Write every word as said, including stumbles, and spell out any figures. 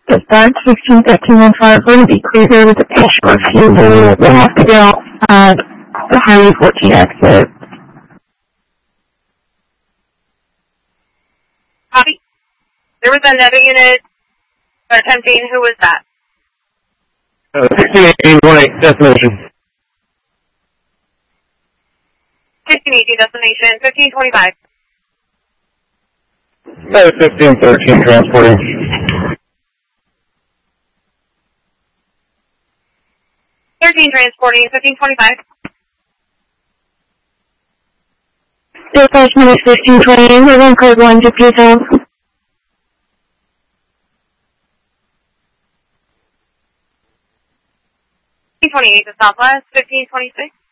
Dispatch sixteen fifteen one five, going to be clear with the patch refusal. We'll have to go outside the Highway fourteen exit. Copy. There was another unit attempting. Who was that? Uh, sixteen eighteen one eight, destination. sixteen eighteen destination, fifteen twenty-five. Uh, fifteen thirteen transporting. thirteen transporting, fifteen twenty-five. Dispatch minute fifteen twenty, we're going code one to P-Zone. fifteen twenty-eight to Southwest, fifteen twenty-six.